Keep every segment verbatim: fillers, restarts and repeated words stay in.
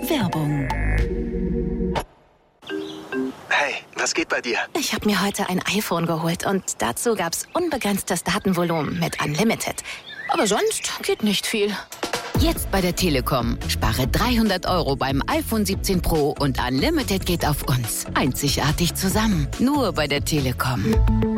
Werbung. Hey, was geht bei dir? Ich habe mir heute ein iPhone geholt und dazu gab's unbegrenztes Datenvolumen mit Unlimited. Aber sonst geht nicht viel. Jetzt bei der Telekom. Spare dreihundert Euro beim iPhone siebzehn Pro und Unlimited geht auf uns. Einzigartig zusammen. Nur bei der Telekom.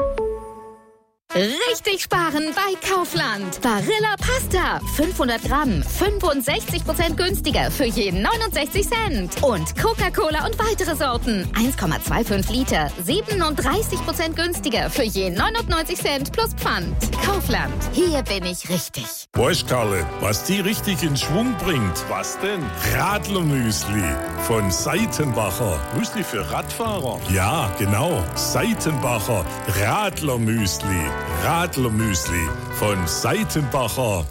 Richtig sparen bei Kaufland. Barilla Pasta. fünfhundert Gramm. fünfundsechzig Prozent günstiger für je neunundsechzig Cent. Und Coca-Cola und weitere Sorten. eins Komma fünfundzwanzig Liter. siebenunddreißig Prozent günstiger für je neunundneunzig Cent plus Pfand. Kaufland. Hier bin ich richtig. Weißt, Karle, was die richtig in Schwung bringt? Was denn? Radlermüsli von Seitenbacher. Müsli für Radfahrer? Ja, genau. Seitenbacher Radlermüsli. Radlermüsli von Seitenbacher.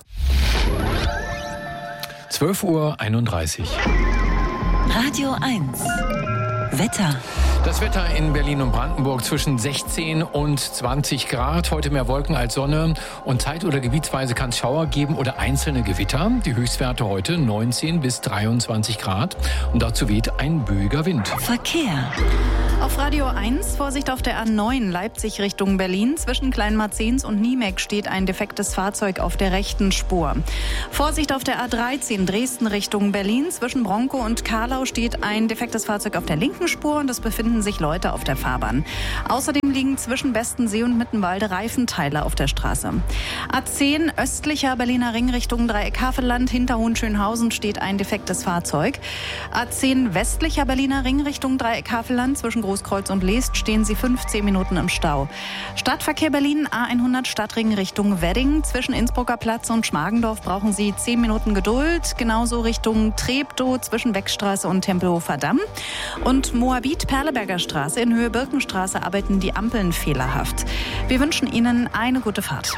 zwölf Uhr einunddreißig. Radio eins. Wetter. Das Wetter in Berlin und Brandenburg zwischen sechzehn und zwanzig Grad. Heute mehr Wolken als Sonne. Und zeit- oder gebietsweise kann es Schauer geben oder einzelne Gewitter. Die Höchstwerte heute neunzehn bis dreiundzwanzig Grad. Und dazu weht ein böiger Wind. Verkehr. Auf Radio eins, Vorsicht auf der A neun, Leipzig Richtung Berlin. Zwischen Kleinmarzens und Niemek steht ein defektes Fahrzeug auf der rechten Spur. Vorsicht auf der A dreizehn, Dresden Richtung Berlin. Zwischen Bronkow und Karlau steht ein defektes Fahrzeug auf der linken Spur und es befinden sich Leute auf der Fahrbahn. Außerdem liegen zwischen Bestensee und Mittenwalde Reifenteile auf der Straße. A zehn, östlicher Berliner Ring Richtung Dreieck-Havelland. Hinter Hohenschönhausen steht ein defektes Fahrzeug. A zehn, westlicher Berliner Ring Richtung Dreieck-Havelland. Zwischen Großkreuz und Leest stehen Sie fünfzehn Minuten im Stau. Stadtverkehr Berlin, A hundert Stadtring Richtung Wedding. Zwischen Innsbrucker Platz und Schmargendorf brauchen Sie zehn Minuten Geduld. Genauso Richtung Treptow zwischen Beckstraße und Tempelhofer Damm. Und Moabit Perleberger Straße in Höhe Birkenstraße arbeiten die Ampeln fehlerhaft. Wir wünschen Ihnen eine gute Fahrt.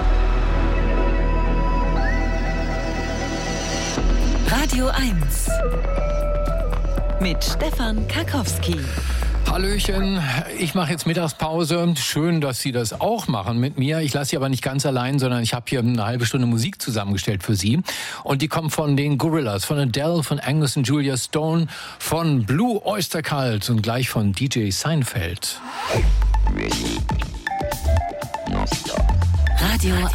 Radio eins. Mit Stefan Karkowski. Hallöchen, ich mache jetzt Mittagspause. Schön, dass Sie das auch machen mit mir. Ich lasse Sie aber nicht ganz allein, sondern ich habe hier eine halbe Stunde Musik zusammengestellt für Sie. Und die kommt von den Gorillaz, von Adele, von Angus und Julia Stone, von Blue Oyster Cult und gleich von D J Seinfeld. Radio